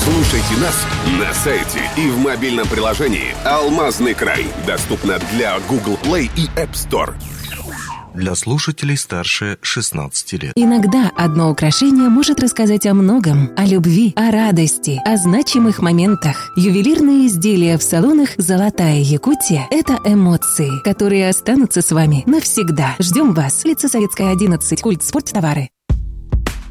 Слушайте нас на сайте и в мобильном приложении «Алмазный край». Доступно для Google Play и App Store. Для слушателей старше 16 лет. Иногда одно украшение может рассказать о многом. О любви, о радости, о значимых моментах. Ювелирные изделия в салонах «Золотая Якутия» — это эмоции, которые останутся с вами навсегда. Ждем вас. Улица Советская, 11, культ спорттовары.